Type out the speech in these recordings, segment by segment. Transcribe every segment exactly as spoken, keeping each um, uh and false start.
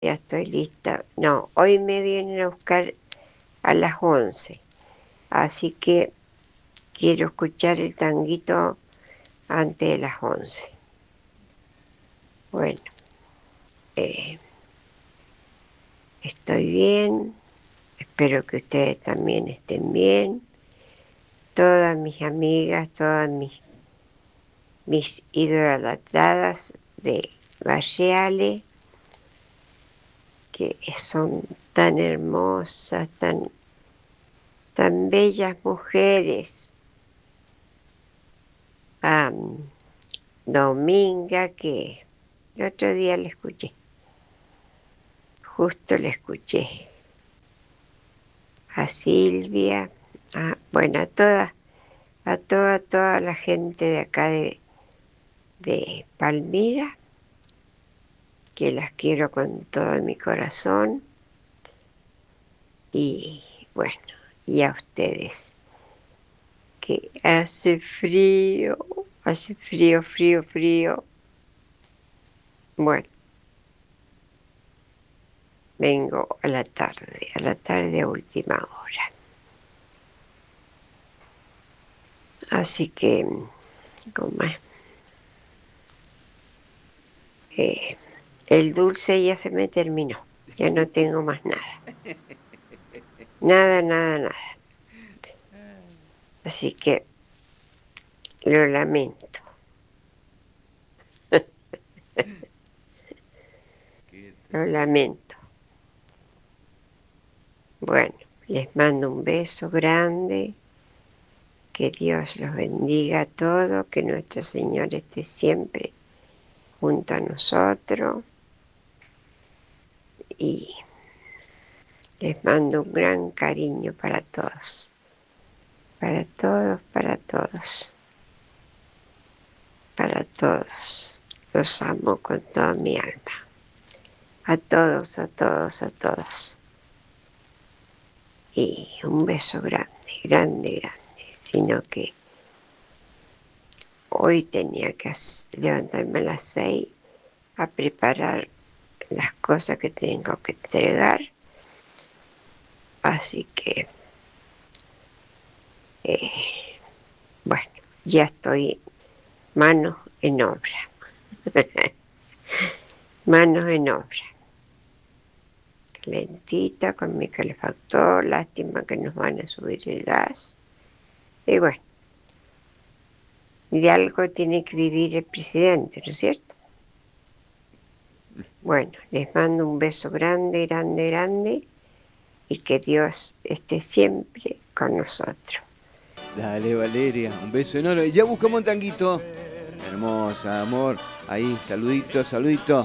Ya estoy lista. No, hoy me vienen a buscar a las once, así que quiero escuchar el tanguito antes de las once. Bueno, eh, estoy bien, espero que ustedes también estén bien. Todas mis amigas, todas mis, mis idolatradas de Barreale, que son tan hermosas, tan, tan bellas mujeres. A Dominga, que el otro día la escuché, justo la escuché. A Silvia, a, bueno, a toda, a toda, toda la gente de acá de, de Palmira, que las quiero con todo mi corazón. Y bueno, y a ustedes, que hace frío, hace frío, frío, frío. Bueno, vengo a la tarde, a la tarde a última hora. Así que, como es, eh, el dulce ya se me terminó, ya no tengo más nada. Nada, nada, nada. Así que lo lamento. Lo lamento. Bueno, les mando un beso grande. Que Dios los bendiga a todos. Que nuestro Señor esté siempre junto a nosotros. Y les mando un gran cariño para todos. Para todos, para todos. Para todos. Los amo con toda mi alma. A todos, a todos, a todos. Y un beso grande, grande, grande. Sino que hoy tenía que levantarme a las seis a preparar las cosas que tengo que entregar. Así que, eh, bueno, ya estoy manos en obra. Manos en obra. Lentita con mi calefactor, lástima que nos van a subir el gas. Y bueno, de algo tiene que vivir el presidente, ¿no es cierto? Bueno, les mando un beso grande, grande, grande y que Dios esté siempre con nosotros. Dale, Valeria, un beso enorme. Ya buscamos un tanguito. Hermosa, amor. Ahí, saludito, saludito.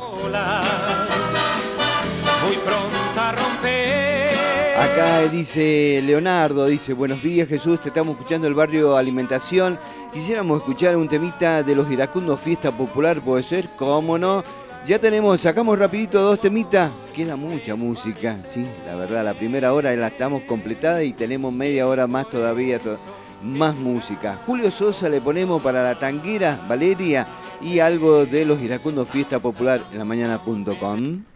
Muy pronta a romper. Acá dice Leonardo, dice, buenos días Jesús, te estamos escuchando el barrio Alimentación. Quisiéramos escuchar un temita de los iracundos Fiesta Popular, ¿puede ser? ¿Cómo no? Ya tenemos, sacamos rapidito dos temitas. Queda mucha música, sí, la verdad, la primera hora la estamos completada y tenemos media hora más todavía, to- más música. Julio Sosa le ponemos para la tanguera, Valeria, y algo de los iracundos Fiesta Popular en la mañana punto com.